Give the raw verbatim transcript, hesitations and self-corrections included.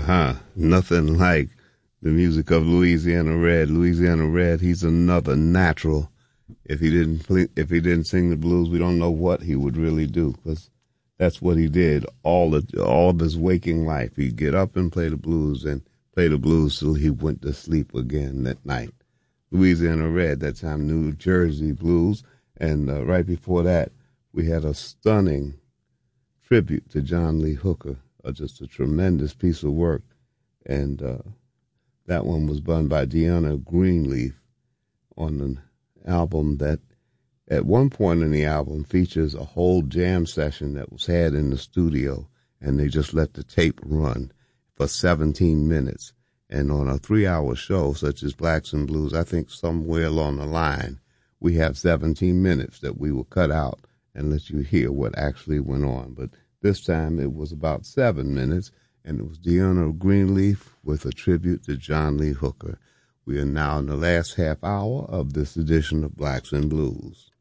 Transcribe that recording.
Uh-huh. Nothing like the music of Louisiana Red. Louisiana Red, he's another natural. If he didn't play, if he didn't sing the blues, we don't know what he would really do, because that's what he did all of, all of his waking life. He'd get up and play the blues and play the blues till he went to sleep again that night. Louisiana Red, that time New Jersey Blues. And uh, right before that, we had a stunning tribute to John Lee Hooker, uh, just a tremendous piece of work. And uh, that one was done by Deanna Greenleaf on an album that at one point in the album features a whole jam session that was had in the studio, and they just let the tape run for seventeen minutes. And on a three-hour show such as Blacks and Blues, I think somewhere along the line we have seventeen minutes that we will cut out and let you hear what actually went on. But this time it was about seven minutes, and it was Deanna Greenleaf with a tribute to John Lee Hooker. We are now in the last half hour of this edition of Blacks and Blues.